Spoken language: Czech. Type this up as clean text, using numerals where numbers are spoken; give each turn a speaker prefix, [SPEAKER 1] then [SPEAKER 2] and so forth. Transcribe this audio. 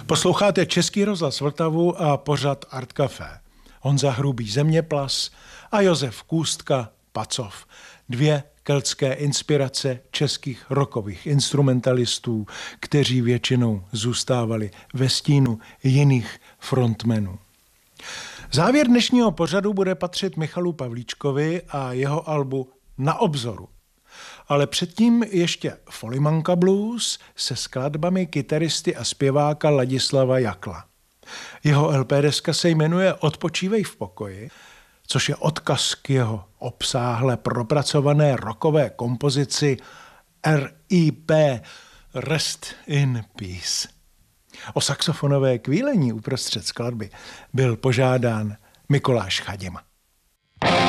[SPEAKER 1] Posloucháte Český rozhlas Vltavu a pořad Art Café. Honza Hrubý Zeměplas a Josef Kůstka Pacov. Dvě keltské inspirace českých rockových instrumentalistů, kteří většinou zůstávali ve stínu jiných frontmenů. Závěr dnešního pořadu bude patřit Michalu Pavlíčkovi a jeho albu Na obzoru. Ale předtím ještě Folimanka Blues se skladbami kytaristy a zpěváka Ladislava Jakla. Jeho LP deska se jmenuje Odpočívej v pokoji, což je odkaz k jeho obsáhle propracované rockové kompozici RIP, Rest in Peace. O saxofonové kvílení uprostřed skladby byl požádán Mikuláš Chadima.